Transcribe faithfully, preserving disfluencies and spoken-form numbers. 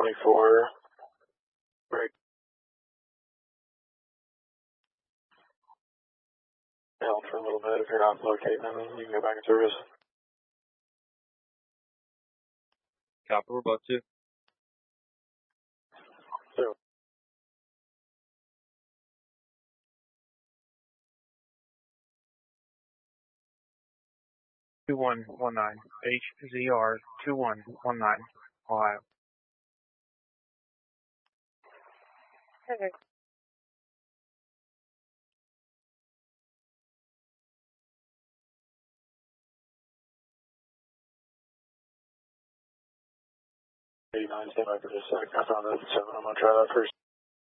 twenty-four. Break. Held for a little bit. If you're not locating them, you can go back in service. Copy, we're about to. So. two one one nine, H Z R two one one nine, Ohio. Okay. eighty-nine, stand by for just a sec. I found that seven. I'm going to try that first.